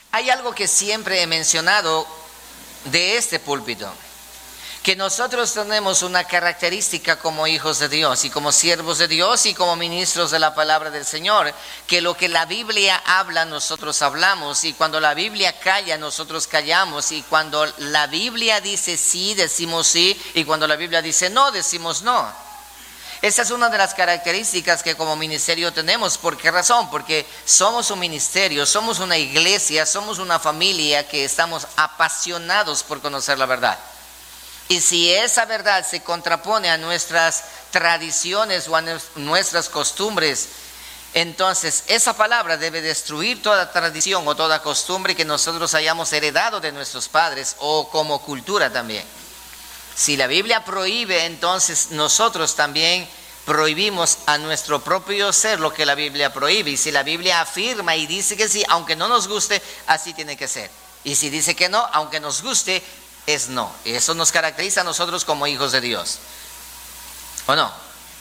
Hay algo que siempre he mencionado de este púlpito, que nosotros tenemos una característica como hijos de Dios y como siervos de Dios y como ministros de la palabra del Señor, que lo que la Biblia habla nosotros hablamos, y cuando la Biblia calla nosotros callamos, y cuando la Biblia dice sí decimos sí, y cuando la Biblia dice no decimos no. Esa es una de las características que como ministerio tenemos. ¿Por qué razón? Porque somos un ministerio, somos una iglesia, somos una familia que estamos apasionados por conocer la verdad. Y si esa verdad se contrapone a nuestras tradiciones o a nuestras costumbres, entonces esa palabra debe destruir toda tradición o toda costumbre que nosotros hayamos heredado de nuestros padres o como cultura también. Si la Biblia prohíbe, entonces nosotros también prohibimos a nuestro propio ser lo que la Biblia prohíbe. Y si la Biblia afirma y dice que sí, aunque no nos guste, así tiene que ser. Y si dice que no, aunque nos guste, es no. Y eso nos caracteriza a nosotros como hijos de Dios. ¿O no?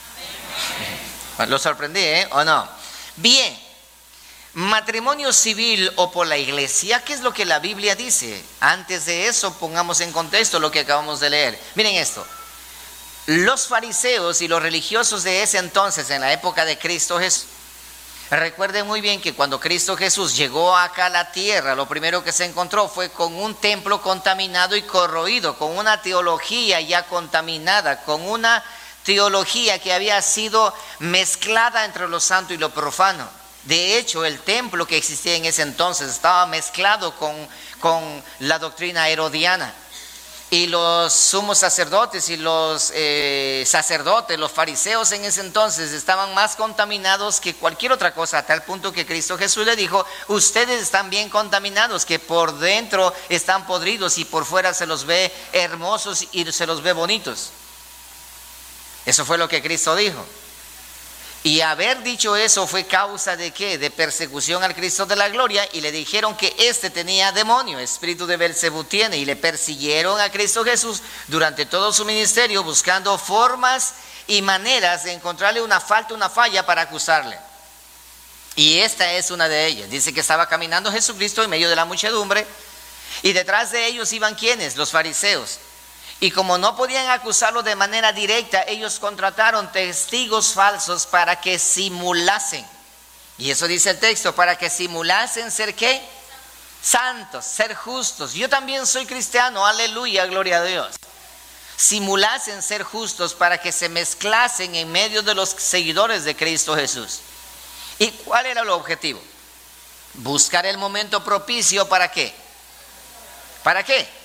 Lo sorprendí, ¿o no? Bien. Matrimonio civil o por la iglesia, ¿qué es lo que la Biblia dice? Antes de eso, pongamos en contexto lo que acabamos de leer. Miren esto. Los fariseos y los religiosos de ese entonces, en la época de Cristo Jesús, recuerden muy bien que cuando Cristo Jesús llegó acá a la tierra, lo primero que se encontró fue con un templo contaminado y corroído, con una teología ya contaminada, con una teología que había sido mezclada entre lo santo y lo profano. De hecho, el templo que existía en ese entonces estaba mezclado con la doctrina herodiana. Y los sumos sacerdotes y los sacerdotes, los fariseos en ese entonces estaban más contaminados que cualquier otra cosa, a tal punto que Cristo Jesús le dijo: ustedes están bien contaminados, que por dentro están podridos y por fuera se los ve hermosos y se los ve bonitos. Eso fue lo que Cristo dijo. Y haber dicho eso fue causa de ¿qué? De persecución al Cristo de la gloria, y le dijeron que éste tenía demonio, espíritu de Belcebú tiene, y le persiguieron a Cristo Jesús durante todo su ministerio, buscando formas y maneras de encontrarle una falta, una falla para acusarle. Y esta es una de ellas. Dice que estaba caminando Jesucristo en medio de la muchedumbre, y detrás de ellos iban ¿quiénes? Los fariseos. Y como no podían acusarlo de manera directa, ellos contrataron testigos falsos para que simulasen. Y eso dice el texto, para que simulasen ser ¿qué? Santos, ser justos. Yo también soy cristiano, aleluya, gloria a Dios. Simulasen ser justos para que se mezclasen en medio de los seguidores de Cristo Jesús. ¿Y cuál era el objetivo? Buscar el momento propicio, ¿para qué? ¿Para qué?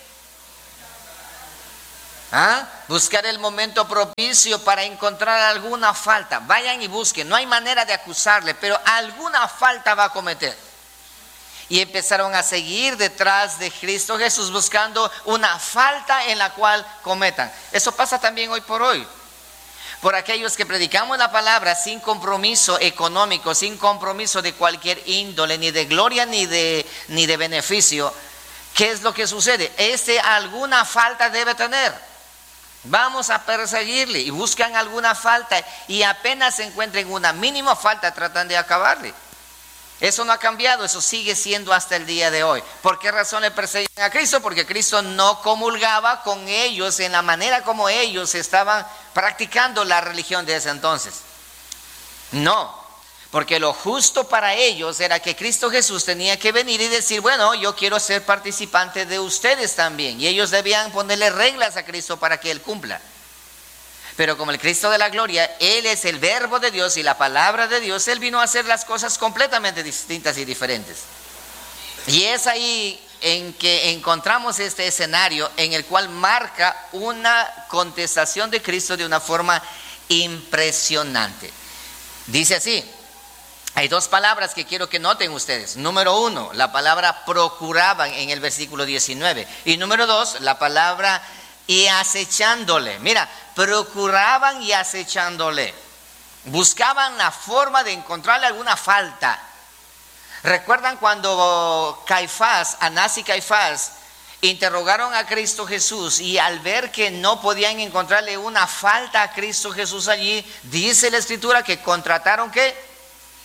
Buscar el momento propicio para encontrar alguna falta. Vayan y busquen, no hay manera de acusarle, pero alguna falta va a cometer. Y empezaron a seguir detrás de Cristo Jesús buscando una falta en la cual cometan. Eso pasa también hoy por hoy. Por aquellos que predicamos la palabra sin compromiso económico, sin compromiso de cualquier índole, ni de gloria ni de beneficio. ¿Qué es lo que sucede? Alguna falta debe tener. Vamos a perseguirle y buscan alguna falta, y apenas encuentren una mínima falta tratan de acabarle. Eso no ha cambiado, eso sigue siendo hasta el día de hoy. ¿Por qué razón le persiguen a Cristo? Porque Cristo no comulgaba con ellos en la manera como ellos estaban practicando la religión de ese entonces. No. Porque lo justo para ellos era que Cristo Jesús tenía que venir y decir: bueno, yo quiero ser participante de ustedes también. Y ellos debían ponerle reglas a Cristo para que Él cumpla. Pero como el Cristo de la gloria, Él es el verbo de Dios y la palabra de Dios, Él vino a hacer las cosas completamente distintas y diferentes. Y es ahí en que encontramos este escenario en el cual marca una contestación de Cristo de una forma impresionante. Dice así. Hay dos palabras que quiero que noten ustedes. Número 1, la palabra procuraban en el versículo 19. Y número 2, la palabra y acechándole. Mira, procuraban y acechándole. Buscaban la forma de encontrarle alguna falta. ¿Recuerdan cuando Anás y Caifás interrogaron a Cristo Jesús, y al ver que no podían encontrarle una falta a Cristo Jesús allí, dice la Escritura que contrataron ¿qué?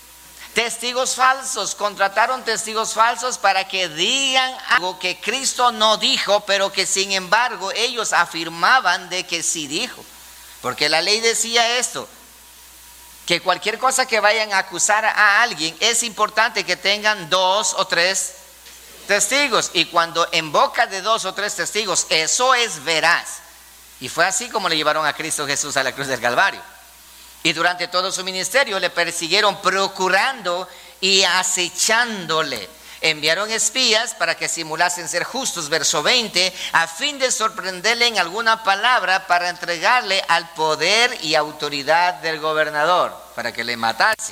Testigos falsos, contrataron testigos falsos para que digan algo que Cristo no dijo, pero que sin embargo ellos afirmaban de que sí dijo. Porque la ley decía esto, que cualquier cosa que vayan a acusar a alguien, es importante que tengan 2 o 3 testigos. Y cuando en boca de 2 o 3 testigos, eso es veraz. Y fue así como le llevaron a Cristo Jesús a la cruz del Calvario. Y durante todo su ministerio le persiguieron procurando y acechándole. Enviaron espías para que simulasen ser justos, verso 20, a fin de sorprenderle en alguna palabra para entregarle al poder y autoridad del gobernador, para que le matase.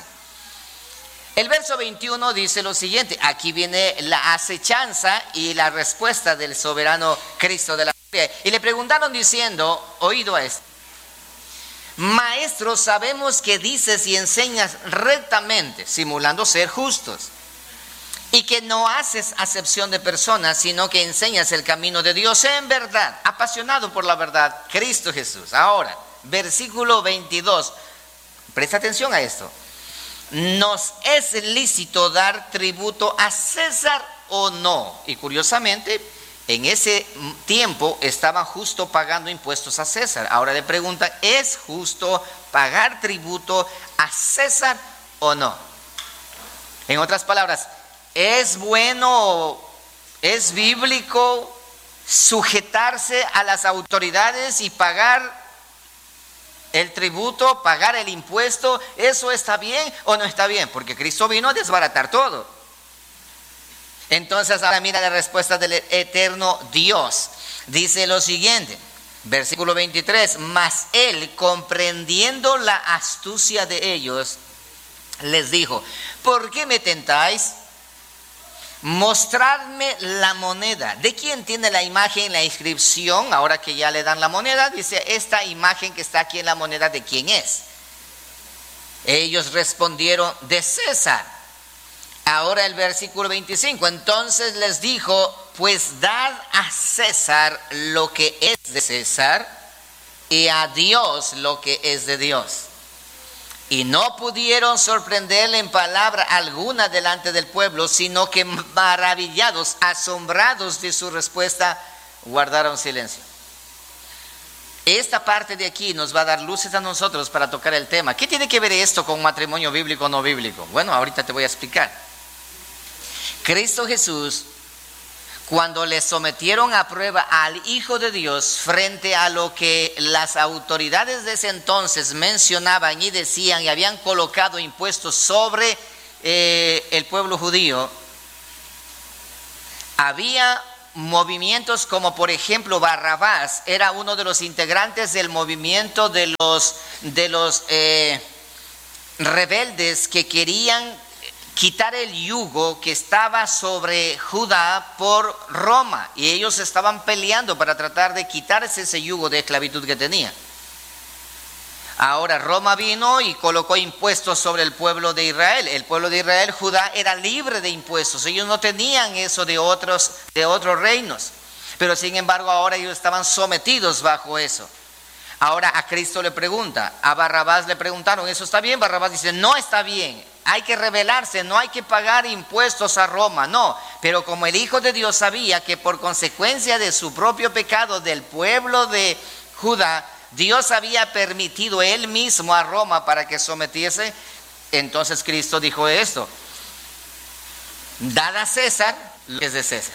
El verso 21 dice lo siguiente, aquí viene la acechanza y la respuesta del soberano Cristo de la Biblia. Y le preguntaron diciendo, oído a esto: Maestro, sabemos que dices y enseñas rectamente, simulando ser justos, y que no haces acepción de personas, sino que enseñas el camino de Dios en verdad, apasionado por la verdad, Cristo Jesús. Ahora, versículo 22, presta atención a esto. ¿Nos es lícito dar tributo a César o no? Y curiosamente, en ese tiempo estaban justo pagando impuestos a César. Ahora le preguntan, ¿es justo pagar tributo a César o no? En otras palabras, ¿es bueno, es bíblico sujetarse a las autoridades y pagar el tributo, pagar el impuesto? ¿Eso está bien o no está bien? Porque Cristo vino a desbaratar todo. Entonces ahora mira la respuesta del eterno Dios. Dice lo siguiente, versículo 23, mas él, comprendiendo la astucia de ellos, les dijo, ¿por qué me tentáis? Mostradme la moneda. ¿De quién tiene la imagen, la inscripción? Ahora que ya le dan la moneda, dice, esta imagen que está aquí en la moneda, ¿de quién es? Ellos respondieron, de César. Ahora el versículo 25, entonces les dijo, pues dad a César lo que es de César y a Dios lo que es de Dios. Y no pudieron sorprenderle en palabra alguna delante del pueblo, sino que maravillados, asombrados de su respuesta, guardaron silencio. Esta parte de aquí nos va a dar luces a nosotros para tocar el tema. ¿Qué tiene que ver esto con matrimonio bíblico o no bíblico? Bueno, ahorita te voy a explicar. Cristo Jesús, cuando le sometieron a prueba al Hijo de Dios frente a lo que las autoridades de ese entonces mencionaban y decían y habían colocado impuestos sobre el pueblo judío, había movimientos como por ejemplo Barrabás, era uno de los integrantes del movimiento de los rebeldes que querían quitar el yugo que estaba sobre Judá por Roma, y ellos estaban peleando para tratar de quitarse ese yugo de esclavitud que tenía. Ahora Roma vino y colocó impuestos sobre el pueblo de Israel. El pueblo de Israel, Judá, era libre de impuestos. Ellos no tenían eso de otros reinos, pero sin embargo ahora ellos estaban sometidos bajo eso. Ahora a Cristo le pregunta, a Barrabás le preguntaron, ¿eso está bien? Barrabás dice, no está bien, hay que rebelarse, no hay que pagar impuestos a Roma, no. Pero como el Hijo de Dios sabía que por consecuencia de su propio pecado del pueblo de Judá, Dios había permitido él mismo a Roma para que sometiese, entonces Cristo dijo esto, dad a César lo que es de César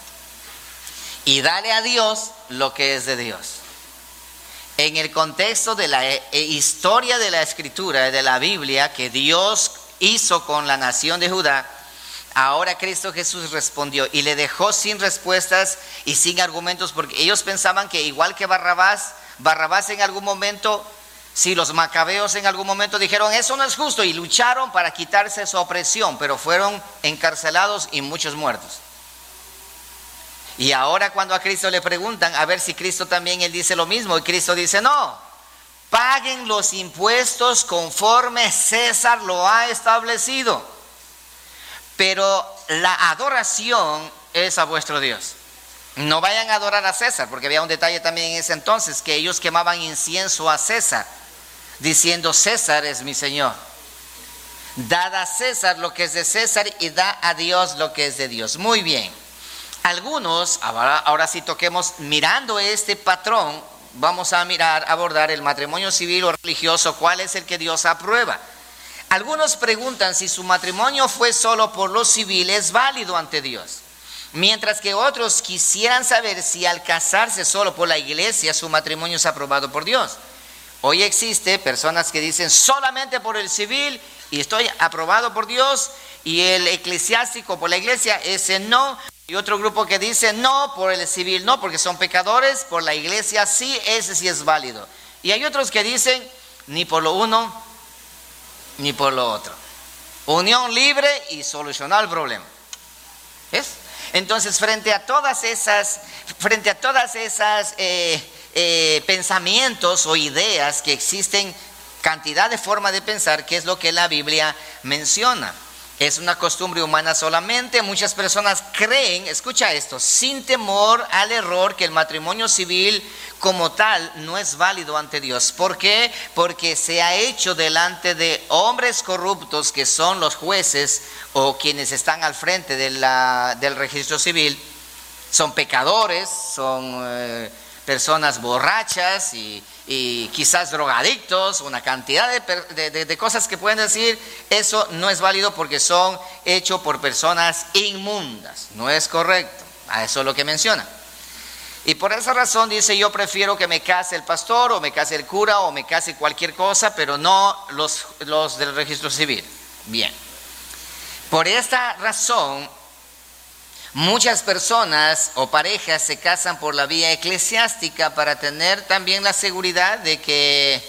y dale a Dios lo que es de Dios. En el contexto de la historia de la Escritura, de la Biblia, que Dios hizo con la nación de Judá, ahora Cristo Jesús respondió y le dejó sin respuestas y sin argumentos, porque ellos pensaban que igual que Barrabás en algún momento, si los macabeos en algún momento dijeron eso no es justo y lucharon para quitarse su opresión, pero fueron encarcelados y muchos muertos. Y ahora cuando a Cristo le preguntan a ver si Cristo también él dice lo mismo, y Cristo dice no, paguen los impuestos conforme César lo ha establecido, pero la adoración es a vuestro Dios. No vayan a adorar a César, porque había un detalle también en ese entonces, que ellos quemaban incienso a César, diciendo César es mi Señor. Dad a César lo que es de César y da a Dios lo que es de Dios. Muy bien. Algunos, ahora sí toquemos, mirando este patrón, vamos a abordar el matrimonio civil o religioso, cuál es el que Dios aprueba. Algunos preguntan si su matrimonio fue solo por lo civil es válido ante Dios, mientras que otros quisieran saber si al casarse solo por la iglesia su matrimonio es aprobado por Dios. Hoy existe personas que dicen solamente por el civil y estoy aprobado por Dios, y el eclesiástico por la iglesia, ese no. Y otro grupo que dice no, por el civil no, porque son pecadores, por la iglesia sí, ese sí es válido. Y hay otros que dicen ni por lo uno ni por lo otro. Unión libre y solucionar el problema. ¿Ves? Entonces, frente a todas esas pensamientos o ideas que existen, cantidad de formas de pensar, ¿qué es lo que la Biblia menciona? Es una costumbre humana solamente. Muchas personas creen, escucha esto, sin temor al error, que el matrimonio civil como tal no es válido ante Dios. ¿Por qué? Porque se ha hecho delante de hombres corruptos que son los jueces o quienes están al frente del registro civil. Son pecadores, son personas borrachas y quizás drogadictos, una cantidad de cosas que pueden decir. Eso no es válido porque son hechos por personas inmundas. No es correcto. A eso es lo que menciona. Y por esa razón dice: yo prefiero que me case el pastor o me case el cura o me case cualquier cosa, pero no los del registro civil. Bien. Por esta razón, muchas personas o parejas se casan por la vía eclesiástica para tener también la seguridad de que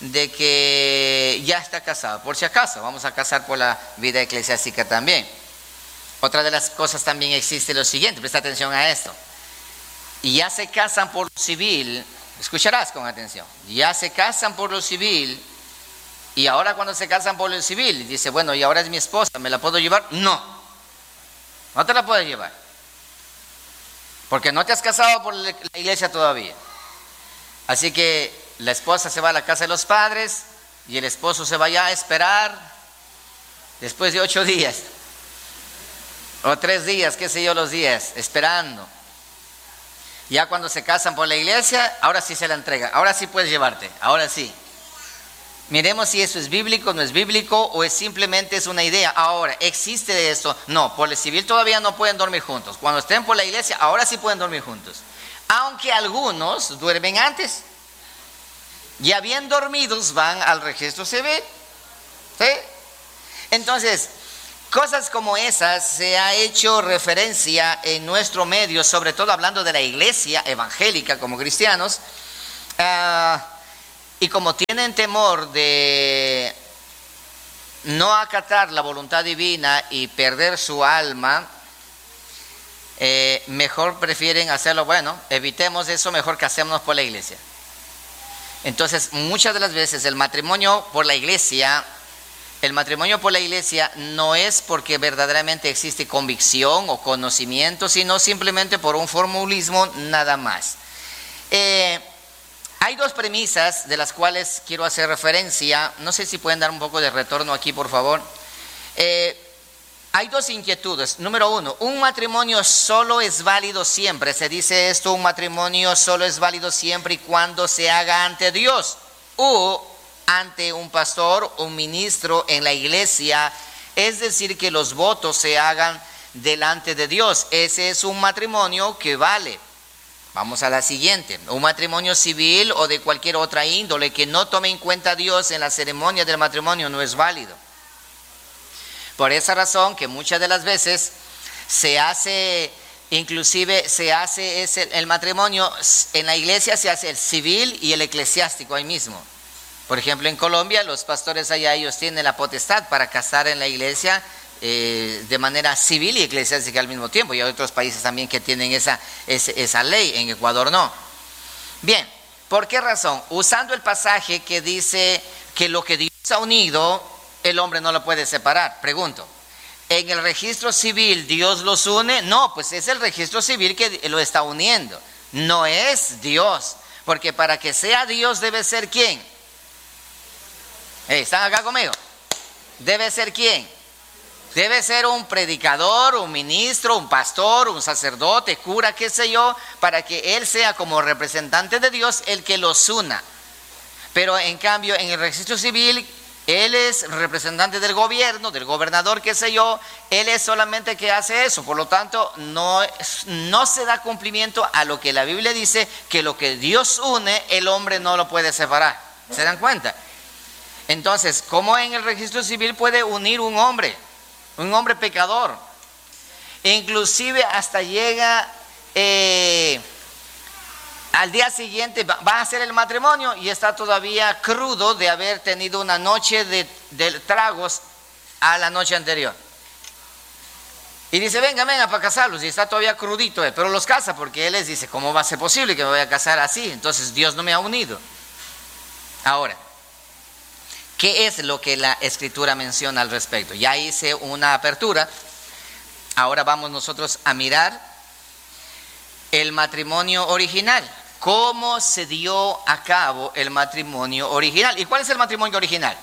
ya está casado. Por si acaso, vamos a casar por la vida eclesiástica también. Otra de las cosas también existe lo siguiente, presta atención a esto. Y ya se casan por lo civil, escucharás con atención, ya se casan por lo civil, y ahora cuando se casan por lo civil, dice: bueno, y ahora es mi esposa, ¿me la puedo llevar? No. No te la puedes llevar, porque no te has casado por la iglesia todavía. Así que la esposa se va a la casa de los padres y el esposo se va ya a esperar después de 8 días o 3 días, qué sé yo, los días, esperando. Ya cuando se casan por la iglesia, ahora sí se la entrega, ahora sí puedes llevarte, ahora sí. Miremos si eso es bíblico, no es bíblico, o es simplemente es una idea. Ahora, ¿existe esto? No, por el civil todavía no pueden dormir juntos. Cuando estén por la iglesia, ahora sí pueden dormir juntos. Aunque algunos duermen antes. Ya bien dormidos van al registro civil. ¿Sí? Entonces, cosas como esas se ha hecho referencia en nuestro medio, sobre todo hablando de la iglesia evangélica como cristianos. Y como tienen temor de no acatar la voluntad divina y perder su alma, mejor prefieren hacerlo. Bueno, evitemos eso, mejor casémonos por la iglesia. Entonces, muchas de las veces el matrimonio por la iglesia no es porque verdaderamente existe convicción o conocimiento, sino simplemente por un formulismo nada más. Hay 2 premisas de las cuales quiero hacer referencia. No sé si pueden dar un poco de retorno aquí, por favor. Hay 2 inquietudes. Número 1, un matrimonio solo es válido siempre. Se dice esto: un matrimonio solo es válido siempre y cuando se haga ante Dios o ante un pastor o un ministro en la iglesia. Es decir, que los votos se hagan delante de Dios. Ese es un matrimonio que vale. Vamos a la siguiente. Un matrimonio civil o de cualquier otra índole que no tome en cuenta a Dios en la ceremonia del matrimonio no es válido. Por esa razón que muchas de las veces el matrimonio en la iglesia, se hace el civil y el eclesiástico ahí mismo. Por ejemplo, en Colombia los pastores allá, ellos tienen la potestad para casar en la iglesia de manera civil y eclesiástica al mismo tiempo, y hay otros países también que tienen esa ley. En Ecuador no. Bien, ¿por qué razón? Usando el pasaje que dice que lo que Dios ha unido, el hombre no lo puede separar. Pregunto, ¿en el registro civil Dios los une? No, pues es el registro civil que lo está uniendo, no es Dios, porque para que sea Dios debe ser ¿quién? ¿Están acá conmigo? ¿Debe ser quién? Debe ser un predicador, un ministro, un pastor, un sacerdote, cura, qué sé yo, para que él sea como representante de Dios el que los una. Pero en cambio en el registro civil, él es representante del gobierno, del gobernador, qué sé yo, él es solamente que hace eso. Por lo tanto, no se da cumplimiento a lo que la Biblia dice, que lo que Dios une, el hombre no lo puede separar. ¿Se dan cuenta? Entonces, ¿cómo en el registro civil puede unir un hombre pecador? Inclusive hasta llega al día siguiente, va a hacer el matrimonio y está todavía crudo de haber tenido una noche de tragos a la noche anterior. Y dice, venga para casarlos, y está todavía crudito él, pero los casa porque él les dice, ¿cómo va a ser posible que me voy a casar así? Entonces Dios no me ha unido. Ahora, ¿qué es lo que la Escritura menciona al respecto? Ya hice una apertura. Ahora vamos nosotros a mirar el matrimonio original. ¿Cómo se dio a cabo el matrimonio original? ¿Y cuál es el matrimonio original?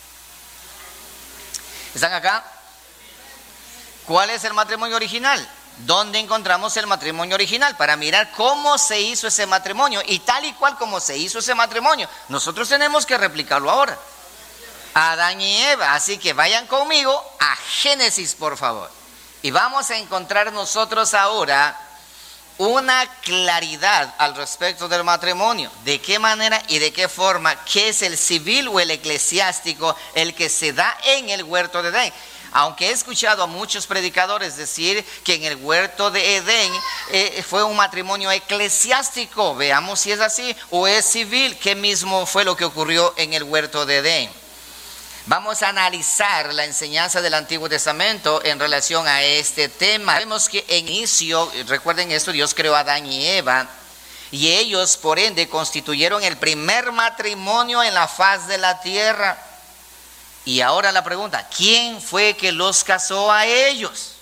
¿Están acá? ¿Cuál es el matrimonio original? ¿Dónde encontramos el matrimonio original? Para mirar cómo se hizo ese matrimonio. Y tal y cual como se hizo ese matrimonio, nosotros tenemos que replicarlo ahora. Adán y Eva. Así que vayan conmigo a Génesis, por favor. Y vamos a encontrar nosotros ahora una claridad al respecto del matrimonio. ¿De qué manera y de qué forma? ¿Qué es el civil o el eclesiástico, el que se da en el huerto de Edén? Aunque he escuchado a muchos predicadores decir que en el huerto de Edén fue un matrimonio eclesiástico. Veamos si es así o es civil. ¿Qué mismo fue lo que ocurrió en el huerto de Edén? Vamos a analizar la enseñanza del Antiguo Testamento en relación a este tema. Vemos que en inicio, recuerden esto, Dios creó a Adán y Eva, y ellos por ende constituyeron el primer matrimonio en la faz de la tierra. Y ahora la pregunta, ¿quién fue que los casó a ellos?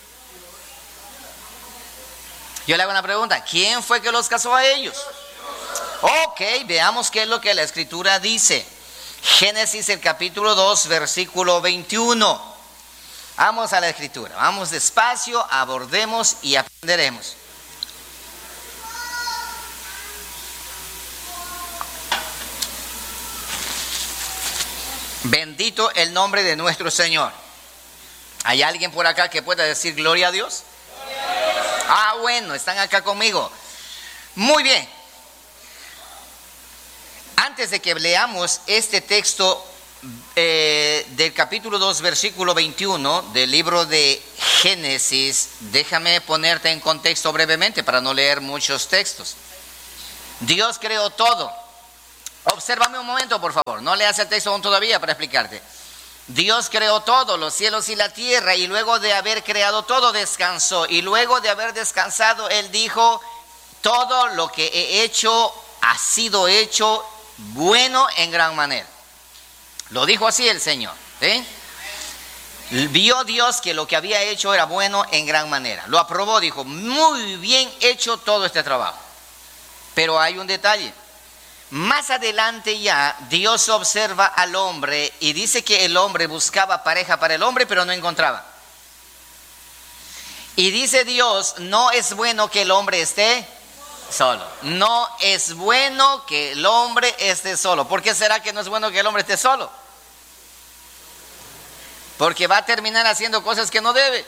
Yo le hago una pregunta, ¿quién fue que los casó a ellos? Ok, veamos qué es lo que la Escritura dice. Génesis el capítulo 2, versículo 21. Vamos a la Escritura, vamos despacio, abordemos y aprenderemos. Bendito el nombre de nuestro Señor. ¿Hay alguien por acá que pueda decir gloria a Dios? Ah, bueno, están acá conmigo. Muy bien. Antes de que leamos este texto del capítulo 2, versículo 21 del libro de Génesis, déjame ponerte en contexto brevemente para no leer muchos textos. Dios creó todo. Obsérvame un momento, por favor. No leas el texto aún todavía para explicarte. Dios creó todo, los cielos y la tierra, y luego de haber creado todo, descansó. Y luego de haber descansado, Él dijo, todo lo que he hecho ha sido hecho bueno en gran manera. Lo dijo así el Señor, ¿sí? Vio Dios que lo que había hecho era bueno en gran manera. Lo aprobó, dijo, muy bien hecho todo este trabajo. Pero hay un detalle. Más adelante ya Dios observa al hombre y dice que el hombre buscaba pareja para el hombre, pero no encontraba. Y dice Dios, no es bueno que el hombre esté solo. No es bueno que el hombre esté solo. ¿Por qué será que no es bueno que el hombre esté solo? Porque va a terminar haciendo cosas que no debe.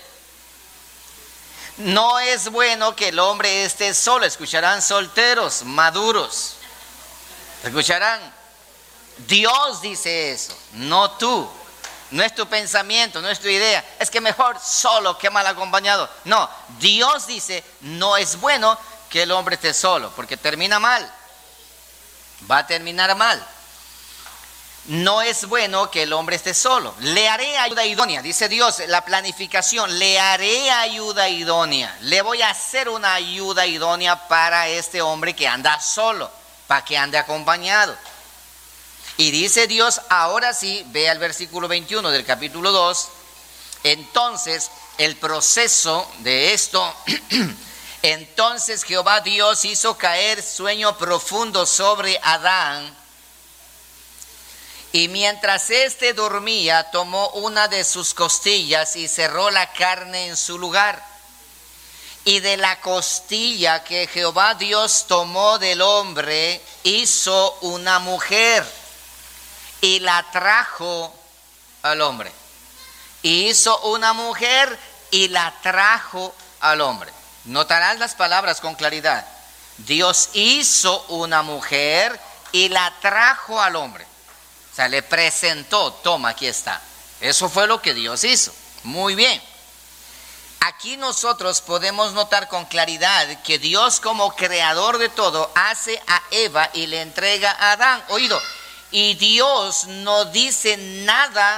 No es bueno que el hombre esté solo. Escucharán solteros, maduros. Escucharán. Dios dice eso, no tú. No es tu pensamiento, no es tu idea. Es que mejor solo que mal acompañado. No, Dios dice, no es bueno que el hombre esté solo, porque termina mal. Va a terminar mal. No es bueno que el hombre esté solo. Le haré ayuda idónea, dice Dios, la planificación. Le haré ayuda idónea. Le voy a hacer una ayuda idónea para este hombre que anda solo, para que ande acompañado. Y dice Dios, ahora sí, ve al versículo 21 del capítulo 2. Entonces, el proceso de esto... Entonces Jehová Dios hizo caer sueño profundo sobre Adán, Y mientras éste dormía, tomó una de sus costillas y cerró la carne en su lugar. Y de la costilla que Jehová Dios tomó del hombre, hizo una mujer y la trajo al hombre. Y hizo una mujer y la trajo al hombre. Notarás las palabras con claridad. Dios hizo una mujer y la trajo al hombre. O sea, le presentó, toma, aquí está. Eso fue lo que Dios hizo. Muy bien. Aquí nosotros podemos notar con claridad que Dios, como creador de todo, hace a Eva y le entrega a Adán. Oído, y Dios no dice nada,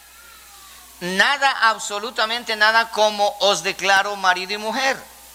absolutamente nada, como os declaro marido y mujer.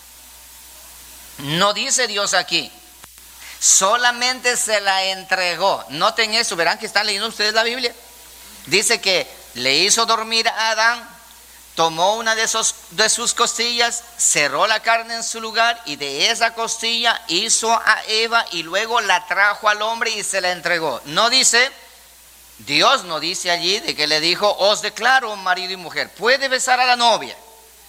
No dice Dios aquí. Solamente se la entregó. Noten eso, verán que están leyendo ustedes la Biblia. Dice que le hizo dormir a Adán, tomó una de sus costillas, cerró la carne en su lugar y de esa costilla hizo a Eva y luego la trajo al hombre y se la entregó. No dice, Dios no dice allí de que le dijo, os declaro marido y mujer. Puede besar a la novia.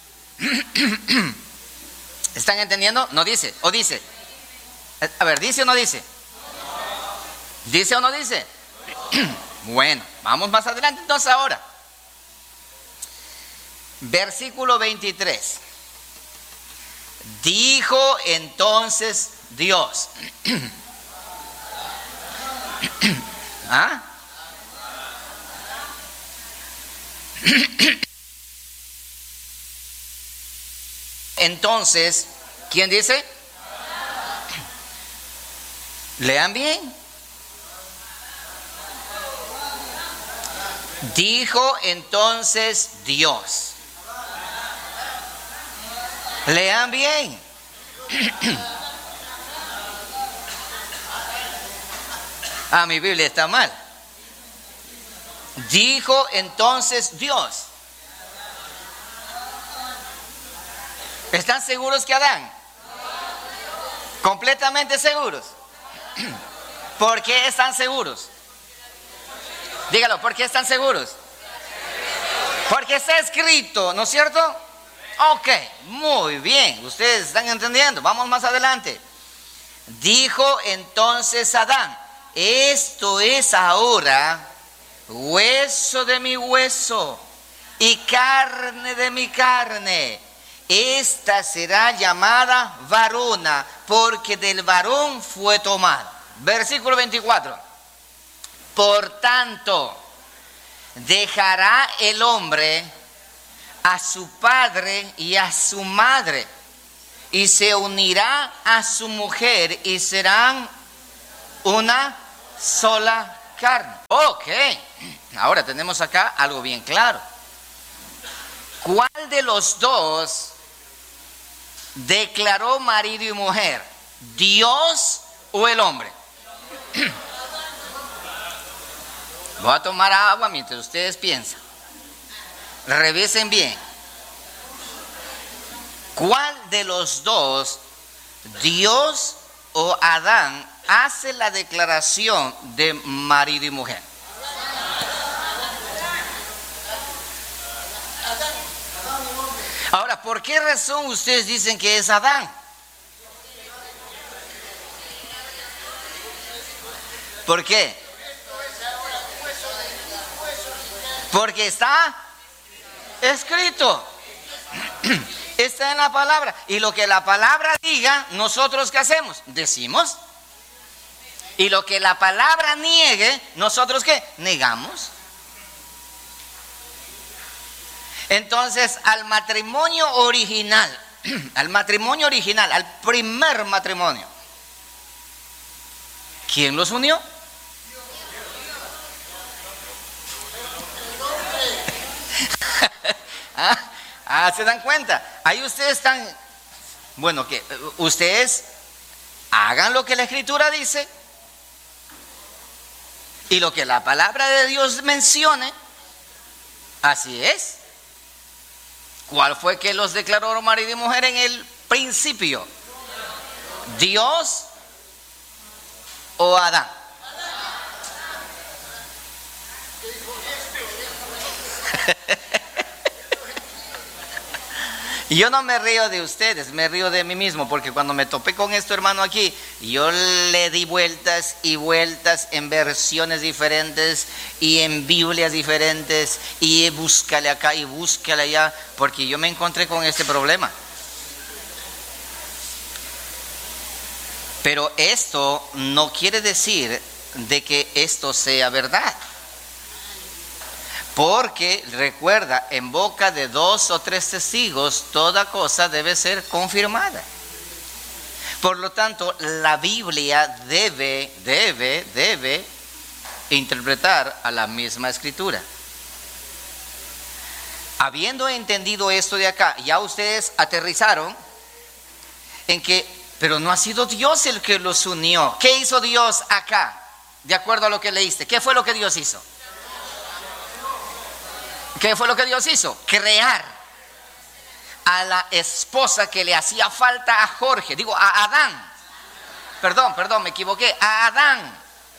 ¿Están entendiendo? No dice, o dice. A ver, ¿dice o no dice? ¿Dice o no dice? Bueno, vamos más adelante entonces ahora. Versículo 23. Dijo entonces Dios. ¿Ah? Entonces, ¿quién dice? Lean bien. Dijo entonces Dios. Lean bien. Ah, mi Biblia está mal. Dijo entonces Dios. ¿Están seguros que Adán? ¿Completamente seguros? ¿Por qué están seguros? Dígalo, ¿por qué están seguros? Porque está escrito, ¿no es cierto? Ok, muy bien, ustedes están entendiendo. Vamos más adelante. Dijo entonces Adán, esto es ahora hueso de mi hueso y carne de mi carne. Esta será llamada varona, porque del varón fue tomada. Versículo 24. Por tanto, dejará el hombre a su padre y a su madre, y se unirá a su mujer, y serán una sola carne. Ok, ahora tenemos acá algo bien claro. ¿Cuál de los dos declaró marido y mujer? ¿Dios o el hombre? Voy a tomar agua mientras ustedes piensan. Revisen bien. ¿Cuál de los dos, Dios o Adán, hace la declaración de marido y mujer? Ahora, ¿por qué razón ustedes dicen que es Adán? ¿Por qué? Porque está escrito. Está en la palabra. Y lo que la palabra diga, nosotros ¿qué hacemos? Decimos. Y lo que la palabra niegue, nosotros ¿qué? Negamos. Entonces, al matrimonio original, al primer matrimonio, ¿quién los unió? ¿Se dan cuenta? Ahí ustedes están, bueno, que ustedes hagan lo que la Escritura dice y lo que la palabra de Dios mencione, así es. ¿Cuál fue que los declaró marido y mujer en el principio? ¿Dios o Adán? Y yo no me río de ustedes, me río de mí mismo, porque cuando me topé con esto, hermano, aquí, yo le di vueltas y vueltas en versiones diferentes y en Biblias diferentes, y búscale acá y búscale allá, porque yo me encontré con este problema. Pero esto no quiere decir de que esto sea verdad. Porque recuerda, en boca de 2 o 3 testigos, toda cosa debe ser confirmada. Por lo tanto, la Biblia debe interpretar a la misma Escritura. Habiendo entendido esto de acá, ya ustedes aterrizaron en que, pero no ha sido Dios el que los unió. ¿Qué hizo Dios acá? De acuerdo a lo que leíste, ¿qué fue lo que Dios hizo? ¿Qué fue lo que Dios hizo? Crear a la esposa que le hacía falta a Jorge. Digo, a Adán. Perdón, me equivoqué. A Adán.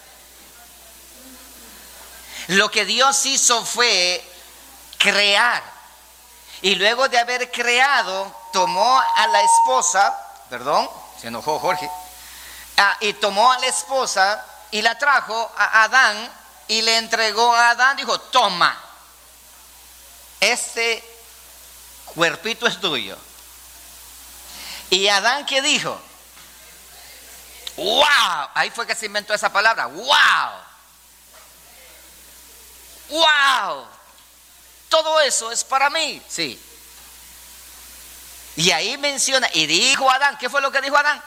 Lo que Dios hizo fue crear. Y luego de haber creado, tomó a la esposa, se enojó Jorge, y tomó a la esposa y la trajo a Adán y le entregó a Adán. Dijo, toma. Este cuerpito es tuyo. Y Adán, ¿qué dijo? ¡Wow! Ahí fue que se inventó esa palabra. ¡Wow! ¡Wow! Todo eso es para mí. Sí. Y ahí menciona, y dijo Adán, ¿qué fue lo que dijo Adán?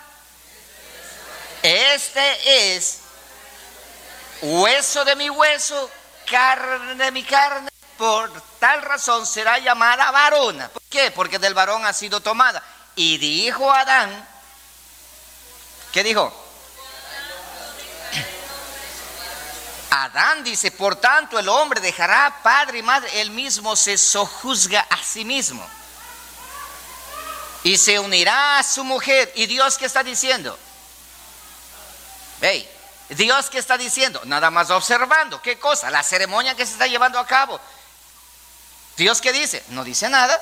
Este es hueso de mi hueso, carne de mi carne. Por tal razón será llamada varona. ¿Por qué? Porque del varón ha sido tomada. Y dijo Adán, ¿qué dijo? Adán dice, por tanto el hombre dejará padre y madre, él mismo se sojuzga a sí mismo. Y se unirá a su mujer. ¿Y Dios qué está diciendo? Hey, Dios qué está diciendo, nada más observando. ¿Qué cosa? La ceremonia que se está llevando a cabo. ¿Dios qué dice? No dice nada.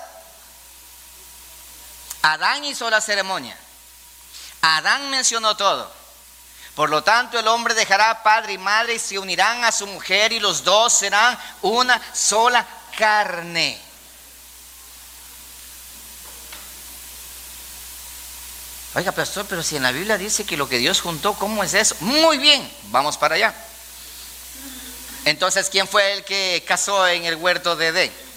Adán hizo la ceremonia. Adán mencionó todo. Por lo tanto, el hombre dejará padre y madre y se unirán a su mujer y los dos serán una sola carne. Oiga, pastor, pero si en la Biblia dice que lo que Dios juntó, ¿cómo es eso? Muy bien, vamos para allá. Entonces, ¿quién fue el que casó en el huerto de Edén?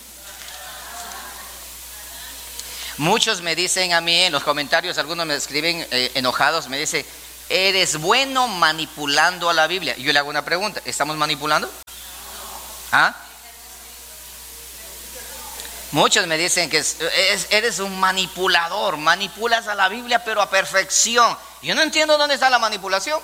Muchos me dicen a mí en los comentarios, algunos me escriben enojados, me dicen, eres bueno manipulando a la Biblia. Y yo le hago una pregunta, ¿estamos manipulando? ¿Ah? Muchos me dicen que eres un manipulador, manipulas a la Biblia pero a perfección. Yo no entiendo dónde está la manipulación.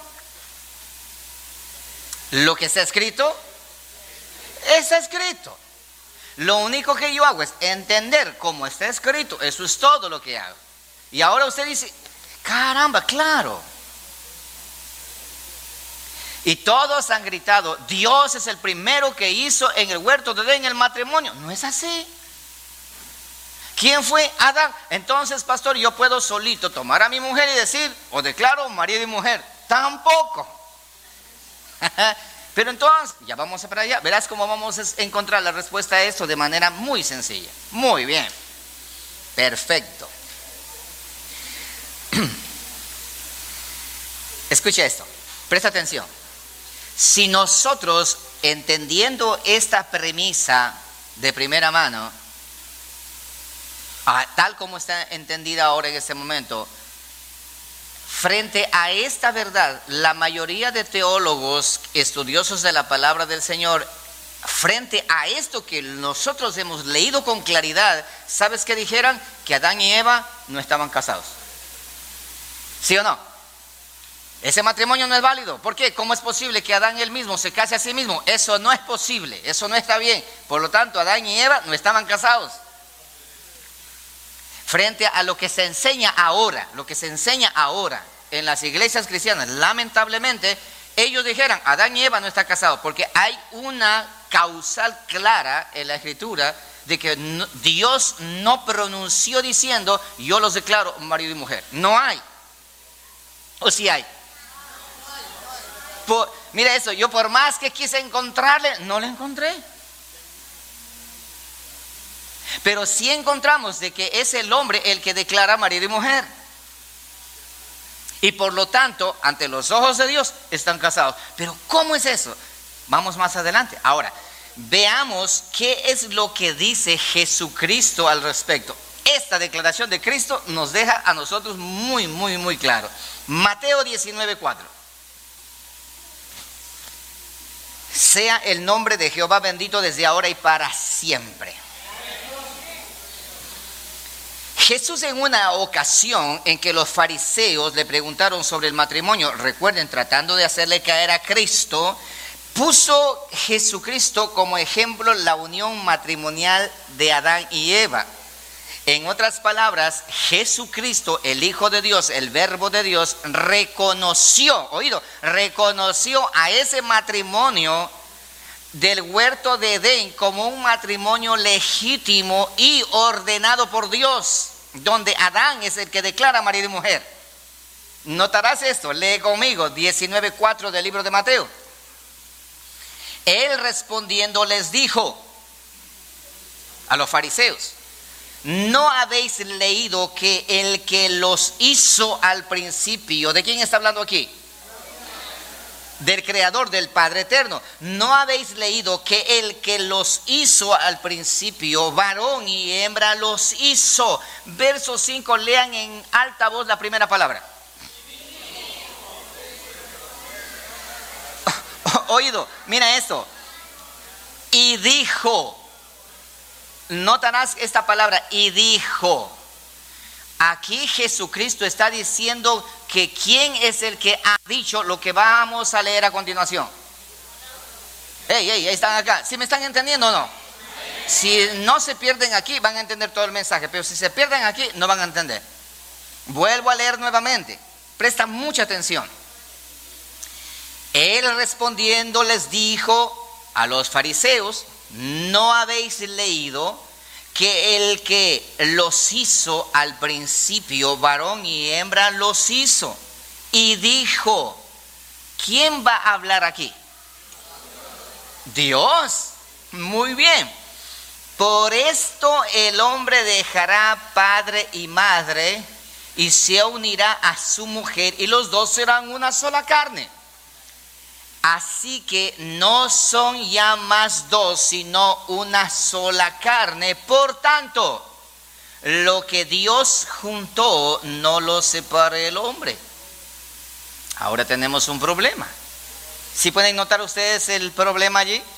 Lo que está escrito, está escrito. Lo único que yo hago es entender cómo está escrito. Eso es todo lo que hago. Y ahora usted dice, caramba, claro. Y todos han gritado, Dios es el primero que hizo en el huerto de Edén el matrimonio. No es así. ¿Quién fue? Adán. Entonces, pastor, yo puedo solito tomar a mi mujer y decir, o declaro marido y mujer. Tampoco. Pero entonces, ya vamos para allá. Verás cómo vamos a encontrar la respuesta a esto de manera muy sencilla. Muy bien. Perfecto. Escucha esto. Presta atención. Si nosotros, entendiendo esta premisa de primera mano, tal como está entendida ahora en este momento, frente a esta verdad, la mayoría de teólogos, estudiosos de la palabra del Señor, frente a esto que nosotros hemos leído con claridad, ¿sabes qué dijeran? Que Adán y Eva no estaban casados. ¿Sí o no? Ese matrimonio no es válido. ¿Por qué? ¿Cómo es posible que Adán él mismo se case a sí mismo? Eso no es posible, eso no está bien. Por lo tanto, Adán y Eva no estaban casados. Frente a lo que se enseña ahora, en las iglesias cristianas, lamentablemente, ellos dijeran, Adán y Eva no están casados, porque hay una causal clara en la Escritura de que Dios no pronunció diciendo, yo los declaro marido y mujer. No hay. ¿O sí hay? Mira eso, yo por más que quise encontrarle, no le encontré. Pero sí encontramos de que es el hombre el que declara marido y mujer. Y por lo tanto, ante los ojos de Dios, están casados. Pero ¿cómo es eso? Vamos más adelante. Ahora, veamos qué es lo que dice Jesucristo al respecto. Esta declaración de Cristo nos deja a nosotros muy claro. Mateo 19:4. Sea el nombre de Jehová bendito desde ahora y para siempre. Jesús, en una ocasión en que los fariseos le preguntaron sobre el matrimonio, recuerden, tratando de hacerle caer a Cristo, puso Jesucristo como ejemplo la unión matrimonial de Adán y Eva. En otras palabras, Jesucristo, el Hijo de Dios, el Verbo de Dios, reconoció a ese matrimonio del huerto de Edén como un matrimonio legítimo y ordenado por Dios, donde Adán es el que declara marido y mujer. Notarás esto, lee conmigo 19:4 del libro de Mateo. Él respondiendo les dijo a los fariseos: ¿no habéis leído que el que los hizo al principio? ¿De quién está hablando aquí? Del Creador, del Padre Eterno. ¿No habéis leído que el que los hizo al principio, varón y hembra los hizo? Verso 5, lean en alta voz la primera palabra. Oído, mira esto. Y dijo. Notarás esta palabra, y dijo. Aquí Jesucristo está diciendo que quién es el que ha dicho lo que vamos a leer a continuación. Ahí están acá. ¿Sí me están entendiendo o no? Si no se pierden aquí, van a entender todo el mensaje. Pero si se pierden aquí, no van a entender. Vuelvo a leer nuevamente. Presta mucha atención. Él respondiendo les dijo a los fariseos: ¿no habéis leído que el que los hizo al principio, varón y hembra los hizo? Y dijo, ¿quién va a hablar aquí? Dios. Muy bien. Por esto el hombre dejará padre y madre y se unirá a su mujer y los dos serán una sola carne. Así que no son ya más dos, sino una sola carne. Por tanto, lo que Dios juntó, no lo separe el hombre. Ahora tenemos un problema. ¿Sí pueden notar ustedes el problema allí?